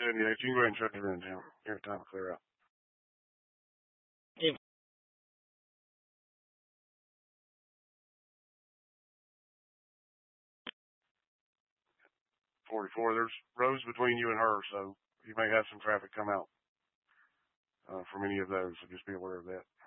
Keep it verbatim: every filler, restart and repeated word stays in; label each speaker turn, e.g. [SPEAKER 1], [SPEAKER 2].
[SPEAKER 1] seventy-eight. You can go ahead and shut your in down. Give it time to clear out.
[SPEAKER 2] Yeah.
[SPEAKER 1] forty-four. There's roads between you and her, so you may have some traffic come out uh, from any of those, so just be aware of that.